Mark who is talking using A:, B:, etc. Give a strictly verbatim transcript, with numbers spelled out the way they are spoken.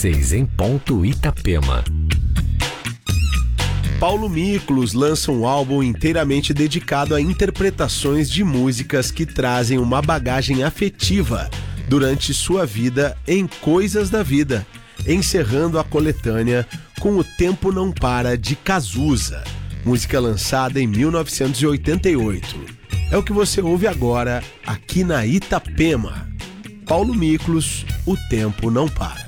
A: dezesseis em ponto Itapema.
B: Paulo Miklos lança um álbum inteiramente dedicado a interpretações de músicas que trazem uma bagagem afetiva durante sua vida em Coisas da Vida, encerrando a coletânea com O Tempo Não Para de Cazuza, música lançada em mil novecentos e oitenta e oito. É o que você ouve agora aqui na Itapema. Paulo Miklos, O Tempo Não Para.